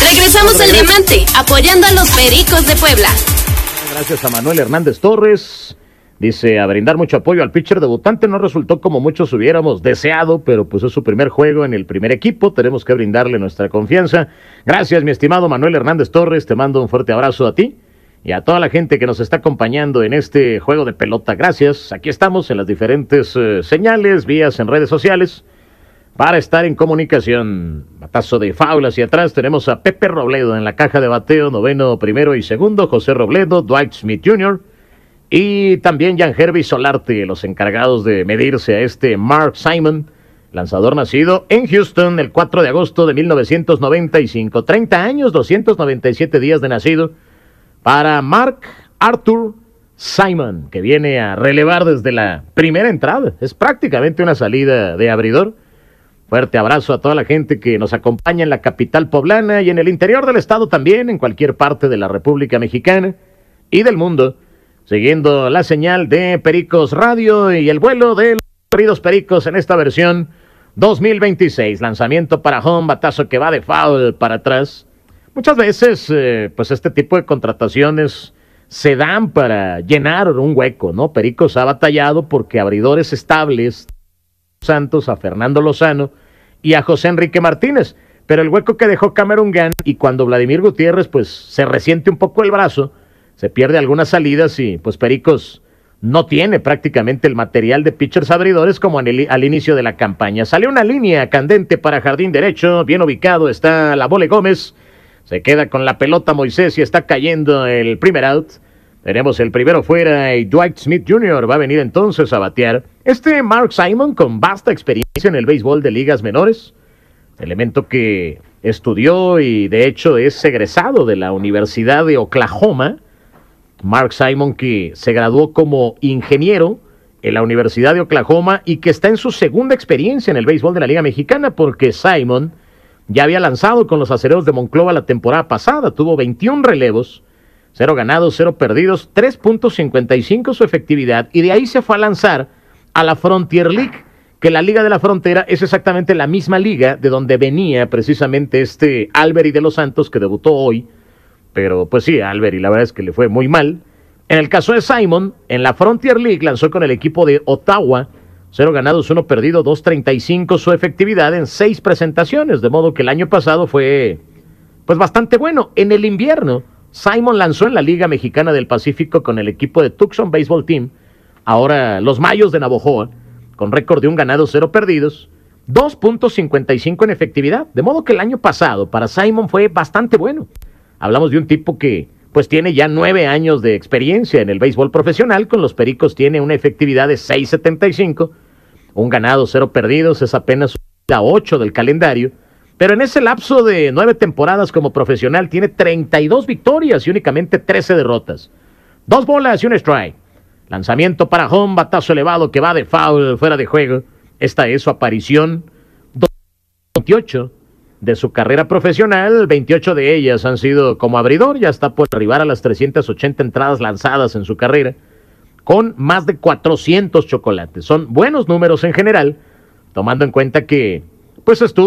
Regresamos al Diamante, apoyando a los Pericos de Puebla. Gracias a Manuel Hernández Torres. Dice, a brindar mucho apoyo al pitcher debutante. No resultó como muchos hubiéramos deseado, pero pues es su primer juego en el primer equipo. Tenemos que brindarle nuestra confianza. Gracias, mi estimado Manuel Hernández Torres. Te mando un fuerte abrazo a ti y a toda la gente que nos está acompañando en este juego de pelota. Gracias. Aquí estamos en las diferentes señales, vías en redes sociales para estar en comunicación. Batazo de foul hacia atrás. Tenemos a Pepe Robledo en la caja de bateo, noveno, primero y segundo. José Robledo, Dwight Smith Jr., y también Jan Hervey Solarte, los encargados de medirse a este Mark Simon, lanzador nacido en Houston el 4 de agosto de 1995. 30 años, 297 días de nacido para Mark Arthur Simon, que viene a relevar desde la primera entrada. Es prácticamente una salida de abridor. Fuerte abrazo a toda la gente que nos acompaña en la capital poblana y en el interior del estado también, en cualquier parte de la República Mexicana y del mundo, siguiendo la señal de Pericos Radio y el vuelo de los queridos Pericos en esta versión 2026. Lanzamiento para home, batazo que va de foul para atrás. Muchas veces, pues este tipo de contrataciones se dan para llenar un hueco, ¿no? Pericos ha batallado porque abridores estables, Santos, a Fernando Lozano y a José Enrique Martínez, pero el hueco que dejó Cameron Gann, y cuando Vladimir Gutiérrez pues se resiente un poco el brazo, se pierde algunas salidas y pues Pericos no tiene prácticamente el material de pitchers abridores como al inicio de la campaña. Sale una línea candente para jardín derecho, bien ubicado está la Bole Gómez, se queda con la pelota Moisés y está cayendo el primer out. Tenemos el primero fuera y Dwight Smith Jr. va a venir entonces a batear. Este Mark Simon, con vasta experiencia en el béisbol de ligas menores, elemento que estudió y de hecho es egresado de la Universidad de Oklahoma. Mark Simon, que se graduó como ingeniero en la Universidad de Oklahoma y que está en su segunda experiencia en el béisbol de la Liga Mexicana, porque Simon ya había lanzado con los Acereros de Monclova la temporada pasada, tuvo 21 relevos, 0 ganados, 0 perdidos, 3.55 su efectividad, y de ahí se fue a lanzar a la Frontier League, que la Liga de la Frontera es exactamente la misma liga de donde venía precisamente este Alberi de los Santos, que debutó hoy. Pero pues sí, Alberi la verdad es que le fue muy mal. En el caso de Simon, en la Frontier League lanzó con el equipo de Ottawa, 0 ganados, 1 perdido, 2.35 su efectividad en 6 presentaciones, de modo que el año pasado fue pues bastante bueno. En el invierno, Simon lanzó en la Liga Mexicana del Pacífico con el equipo de Tucson Baseball Team, ahora los Mayos de Navojoa, con récord de 1 ganado, 0 perdidos, 2.55 en efectividad, de modo que el año pasado para Simon fue bastante bueno. Hablamos de un tipo que pues tiene ya 9 años de experiencia en el béisbol profesional. Con los Pericos tiene una efectividad de 6.75, 1 ganado, 0 perdidos, es apenas la 8 del calendario, pero en ese lapso de 9 temporadas como profesional tiene 32 victorias y únicamente 13 derrotas. 2 bolas y un strike. Lanzamiento para home, batazo elevado que va de foul, fuera de juego. Esta es su aparición 28 de su carrera profesional. 28 de ellas han sido como abridor, ya está por arribar a las 380 entradas lanzadas en su carrera, con más de 400 chocolates. Son buenos números en general, tomando en cuenta que pues estuvo